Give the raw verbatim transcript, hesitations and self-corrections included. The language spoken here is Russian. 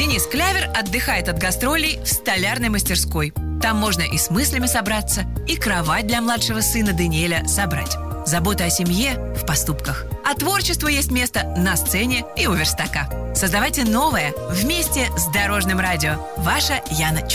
Денис Клявер отдыхает от гастролей в столярной мастерской. Там можно и с мыслями собраться, и кровать для младшего сына Даниэля собрать. Забота о семье в поступках. А творчеству есть место на сцене и у верстака. Создавайте новое вместе с Дорожным радио. Ваша Яна Чу.